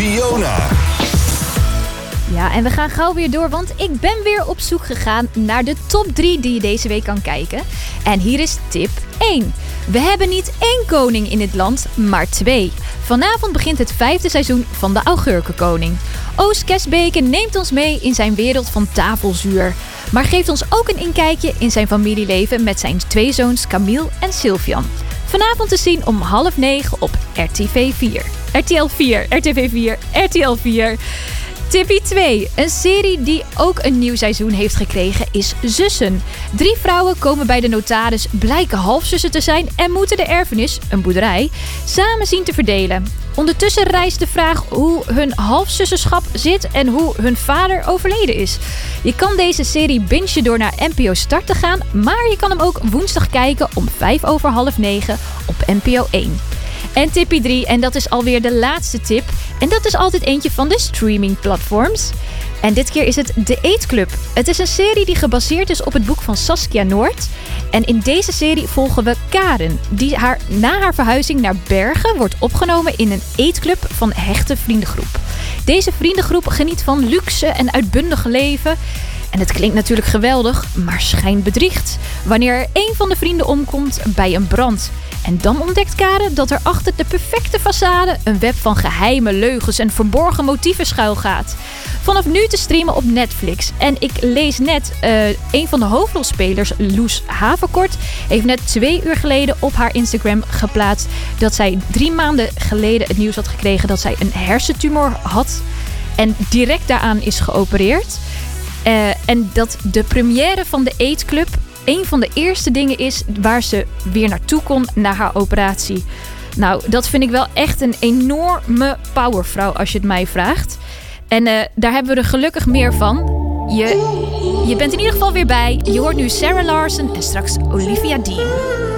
Fiona. Ja, en we gaan gauw weer door, want ik ben weer op zoek gegaan naar de top 3 die je deze week kan kijken. En hier is tip 1. We hebben niet 1 koning in het land, maar 2. Vanavond begint het 5e seizoen van de Augurkenkoning. Oost Kesbeke neemt ons mee in zijn wereld van tafelzuur. Maar geeft ons ook een inkijkje in zijn familieleven met zijn 2 zoons Camille en Sylvian. Vanavond te zien om 20:30 op RTV 4. RTL 4, RTV 4, RTL 4. Tippie 2. Een serie die ook een nieuw seizoen heeft gekregen is Zussen. 3 vrouwen komen bij de notaris, blijken halfzussen te zijn en moeten de erfenis, een boerderij, samen zien te verdelen. Ondertussen rijst de vraag hoe hun halfzussenschap zit en hoe hun vader overleden is. Je kan deze serie bingen door naar NPO Start te gaan, maar je kan hem ook woensdag kijken om 9:05 op NPO 1. En tippie 3, en dat is alweer de laatste tip. En dat is altijd eentje van de streamingplatforms. En dit keer is het The Eat Club. Het is een serie die gebaseerd is op het boek van Saskia Noord. En in deze serie volgen we Karen, die na haar verhuizing naar Bergen wordt opgenomen in een eetclub van hechte vriendengroep. Deze vriendengroep geniet van luxe en uitbundig leven. En het klinkt natuurlijk geweldig, maar schijnt bedriegt wanneer er 1 van de vrienden omkomt bij een brand. En dan ontdekt Karen dat er achter de perfecte façade een web van geheime leugens en verborgen motieven schuilgaat. Vanaf nu te streamen op Netflix. En ik lees net, een van de hoofdrolspelers, Loes Haverkort, heeft net 2 uur geleden op haar Instagram geplaatst dat zij 3 maanden geleden het nieuws had gekregen dat zij een hersentumor had. En direct daaraan is geopereerd. En dat de première van de Eat Club een van de eerste dingen is waar ze weer naartoe kon na haar operatie. Nou, dat vind ik wel echt een enorme powervrouw als je het mij vraagt. En daar hebben we er gelukkig meer van. Je bent in ieder geval weer bij. Je hoort nu Sarah Larson en straks Olivia Dean.